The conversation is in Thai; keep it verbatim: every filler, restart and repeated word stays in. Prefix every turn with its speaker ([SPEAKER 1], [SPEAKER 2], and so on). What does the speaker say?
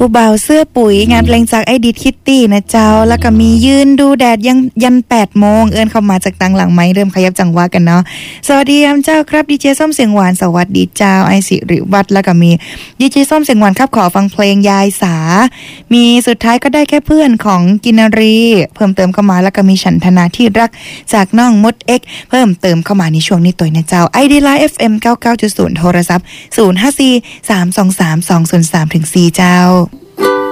[SPEAKER 1] ผู้บ่าวเสื้อปุ๋ยงานเพลงจากไอดิดคิตตี้นะเจ้าแล้วก็มียืนดูแดดยังยันแปดโมงเอิ้นเข้ามาจากตังหลังไม้เริ่มขยับจังหวะกันเนาะสวัสดีครับเจ้าครับดีเจส้มเสียงหวานสวัสดีเจ้าไอสิริวัฒน์แล้วก็มีดีเจส้มเสียงหวานครับขอฟังเพลงยายสามีสุดท้ายก็ได้แค่เพื่อนของกินนารีเพิ่มเติมเข้ามาแล้วก็มีฉันทนาที่รักจากน้องมดเอ็กเพิ่มเติมเข้ามาในช่วงนี้ตัวนะเจ้า ไอ ดี Line เอฟ เอ็ม เก้าเก้าจุดศูนย์ โทรศัพท์ศูนย์ ห้า สี่ สาม สอง สาม สอง ศูนย์ สาม ถึง สี่เจ้า